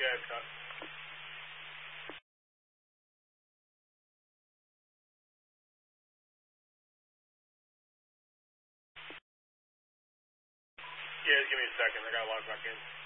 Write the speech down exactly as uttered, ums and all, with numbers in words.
Yeah, Scott. Yeah, just give me a second. I gotta log back in.